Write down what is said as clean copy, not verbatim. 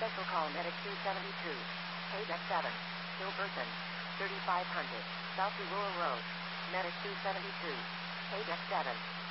Special call Medic 272. Paydeck 7. Hilberton. 3500. South Rural Road. Medic 272. Paydeck 7.